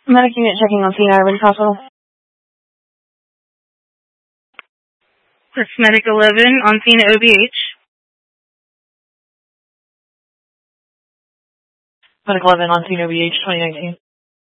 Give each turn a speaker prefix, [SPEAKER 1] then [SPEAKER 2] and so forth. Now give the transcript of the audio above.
[SPEAKER 1] Medic unit checking on Cena Ridge Hospital.
[SPEAKER 2] That's Medic 11 on Cena OBH.
[SPEAKER 1] Medic 11 on Cena OBH 2019.